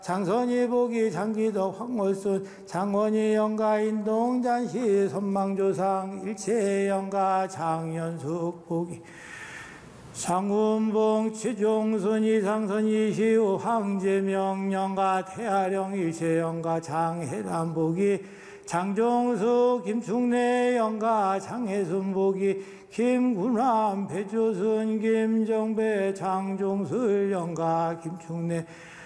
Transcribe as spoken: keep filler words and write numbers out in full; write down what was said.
장선이 보기 장기덕 황월순 장원이 영가 인동잔시 선망조상 일체 영가 장연숙 보기 장운봉 최종선 이상선 이시우 황제명 영가 태아령 일체 영가 장해란 보기 장종숙 김충래 영가 장혜순 보기 김군함 배조순 김정배 장종술 영가 김충래